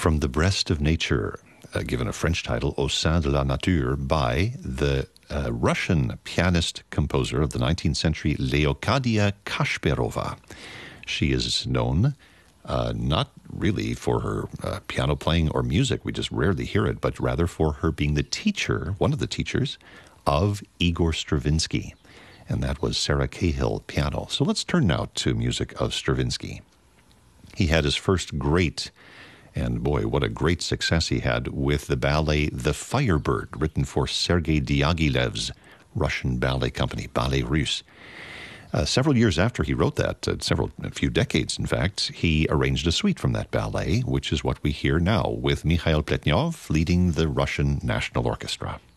From the Breast of Nature, given a French title, Au sein de la nature, by the Russian pianist-composer of the 19th century, Leocadia Kashperova. She is known not really for her piano playing or music, we just rarely hear it, but rather for her being the teacher, one of the teachers, of Igor Stravinsky. And that was Sarah Cahill piano. So let's turn now to music of Stravinsky. He had his first great, and boy, what a great success he had with the ballet The Firebird, written for Sergei Diaghilev's Russian ballet company, Ballet Russe. Several years after he wrote that, a few decades in fact, he arranged a suite from that ballet, which is what we hear now with Mikhail Pletnyov leading the Russian National Orchestra.